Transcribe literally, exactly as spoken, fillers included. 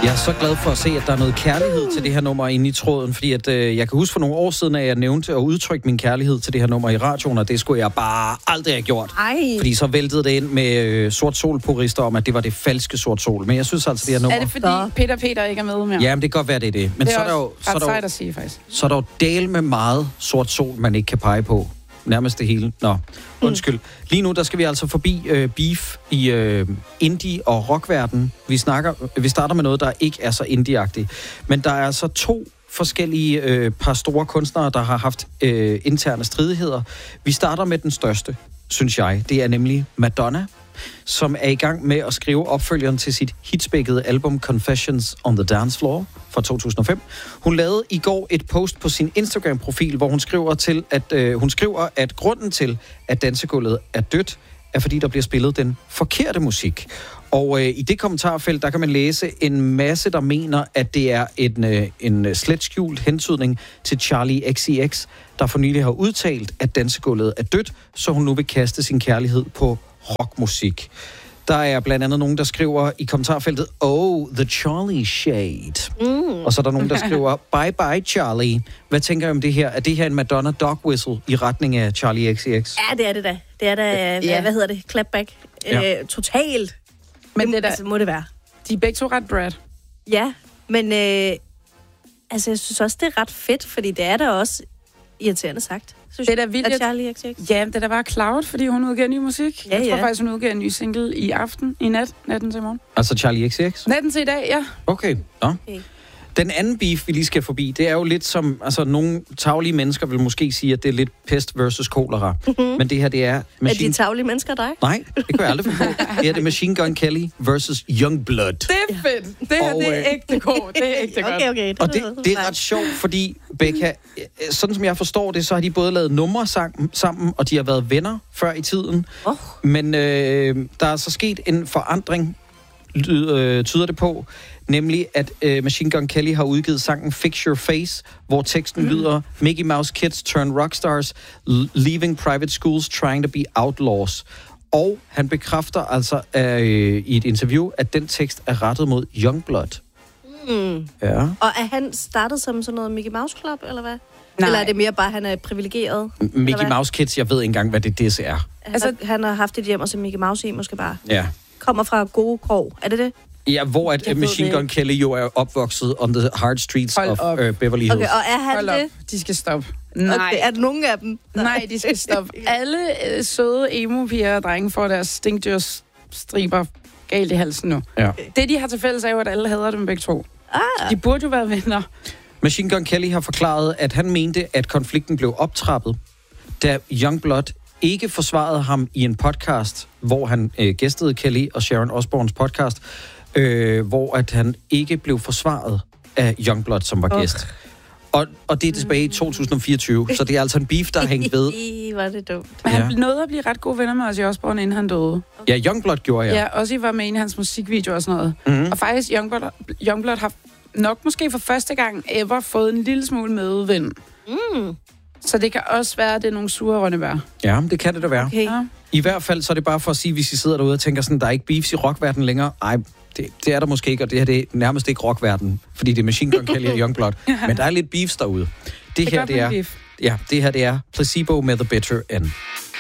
Jeg er så glad for at se, at der er noget kærlighed til det her nummer inde i tråden, fordi at, øh, jeg kan huske for nogle år siden, at jeg nævnte og udtrykte min kærlighed til det her nummer i radioen, og det skulle jeg bare aldrig have gjort. Ej. Fordi så væltede det ind med øh, sort sol-purister om, at det var det falske sort sol. Men jeg synes altså, det her nummer... Er det fordi så. Peter Peter ikke er med mere? Jamen, det kan godt være, det er det. Men det er så er der jo... Så er der jo, at sige, faktisk. Så er der jo del med meget sort sol, man ikke kan pege på. Nærmest det hele. Nå, undskyld. Lige nu, der skal vi altså forbi øh, beef i øh, indie- og rockverden. Vi, snakker, vi starter med noget, der ikke er så indie-agtigt. Men der er altså to forskellige øh, par store kunstnere, der har haft øh, interne stridigheder. Vi starter med den største, synes jeg. Det er nemlig Madonna, som er i gang med at skrive opfølgeren til sit hitspækkede album Confessions on the Dance Floor fra to tusind og fem. Hun lavede i går et post på sin Instagram-profil, hvor hun skriver, til, at, øh, hun skriver, at grunden til, at dansegulvet er dødt, er fordi der bliver spillet den forkerte musik. Og øh, i det kommentarfelt, der kan man læse en masse, der mener, at det er en, øh, en slet skjult hentydning til Charli X C X, der for nylig har udtalt, at dansegulvet er dødt, så hun nu vil kaste sin kærlighed på rockmusik. Der er blandt andet nogen, der skriver i kommentarfeltet, oh, the Charlie shade. Mm. Og så er der nogen, der skriver, bye bye Charlie. Hvad tænker I om det her? Er det her en Madonna dog whistle i retning af Charli X C X? Ja, det er det da. Det er da, ja. hvad hedder det? Clapback. Ja. Øh, totalt. Men det, det der, altså, må det være. De er begge to ret Brad. Ja, men øh, altså, jeg synes også, det er ret fedt, fordi det er da også irriterende sagt. Synes det er da vildt. At Charli X C X. Ja, det er da bare Cloud, fordi hun udgiver ny musik. Ja, jeg tror ja. faktisk, hun udgiver en ny single i aften, i nat, natten til i morgen. Altså Charli X C X? Natten til i dag, ja. Okay, nå. Okay. Den anden beef, vi lige skal forbi, det er jo lidt som, altså nogle taglige mennesker vil måske sige, at det er lidt pest versus kolera. Mm-hmm. Men det her, det er... Machine... Er de taglige mennesker dig? Nej, det kan jeg aldrig finde på. Det er det Machine Gun Kelly versus Youngblood. Det er fedt. Det her, og, det er ægte godt. Det er ægte godt. Okay, okay. Det og det, det er ret sjovt, fordi Becca, sådan som jeg forstår det, så har de både lavet numre sammen, og de har været venner før i tiden. Oh. Men øh, der er så sket en forandring, øh, tyder det på, nemlig at øh, Machine Gun Kelly har udgivet sangen Fix Your Face, hvor teksten mm. lyder, Mickey Mouse kids turn rockstars, leaving private schools, trying to be outlaws. Og han bekræfter altså øh, i et interview, at den tekst er rettet mod Youngblood. Mm. Ja. Og er han startet som sådan noget Mickey Mouse Club, eller hvad? Nej. Eller er det mere bare, at han er privilegeret? Mickey Mouse kids, jeg ved ikke engang, hvad det disse er. Altså, han har haft et hjem, og så Mickey Mouse i måske bare. Ja. Kommer fra gode krog. Er det det? Ja, hvor at Machine Gun Kelly jo er opvokset on the hard streets Hold of uh, Beverly Hills. Okay, og er han Hold det? op. De skal stoppe. Nej. Okay, er der nogen af dem? Nej, de skal stoppe. Alle øh, søde emo-piger og drenge får deres stinkdyrsstriber galt i halsen nu. Ja. Det, de har til fælles, er jo, at alle hader dem begge to. Ah. De burde jo være venner. Machine Gun Kelly har forklaret, at han mente, at konflikten blev optrappet, da Youngblood ikke forsvarede ham i en podcast, hvor han øh, gæstede Kelly og Sharon Osbournes podcast, øh, hvor at han ikke blev forsvaret af Youngblood, som var oh. gæst. Og, og det er tilbage i to tusind og fireogtyve, så det er altså en beef, der har hængt ved. Var det dumt. Men han Ja. nåede at blive ret gode venner med Ozzy Osbourne, inden han døde. Ja, Youngblood gjorde jeg. Ja, Ozzy var med i hans musikvideo og sådan noget. Mm-hmm. Og faktisk, Youngblood, Youngblood har nok måske for første gang ever fået en lille smule medvind. Mm. Så det kan også være, at det er nogle sure rønnebær. Ja, det kan det da være. Okay. Ja. I hvert fald, så er det bare for at sige, hvis I sidder derude og tænker sådan, der er ikke beefs i rockverdenen længere. Ej, det, det er der måske ikke, og det her det er nærmest ikke rockverden, fordi det er Machine Gun Kelly og Youngblood. Men der er lidt beefs derude. Det, Det her, det er, ja, det her det er Placebo med The Bitter End.